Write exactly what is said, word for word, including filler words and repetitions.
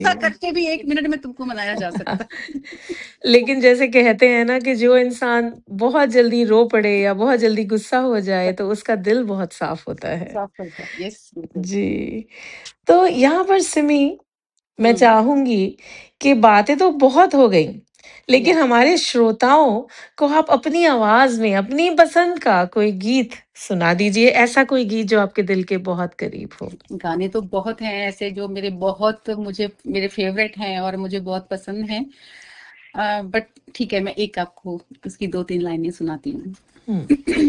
गुस्सा करके भी एक मिनट में तुमको मनाया जा सकता है। लेकिन जैसे कहते हैं ना कि जो इंसान बहुत जल्दी रो पड़े या बहुत जल्दी गुस्सा हो जाए तो उसका दिल बहुत साफ होता है। साफ करता है, यस बिल्कुल। जी। तो यहाँ पर सिमी, मैं हम्म। चाहूंगी कि बातें तो बहुत हो गई, या लेकिन हमारे श्रोताओं को आप अपनी आवाज में अपनी पसंद का कोई गीत सुना दीजिए, ऐसा कोई गीत जो आपके दिल के बहुत करीब हो। गाने तो बहुत हैं ऐसे जो मेरे बहुत मुझे मेरे फेवरेट हैं और मुझे बहुत पसंद हैं, बट ठीक है मैं एक आपको उसकी दो तीन लाइनें सुनाती हूँ। हम्म।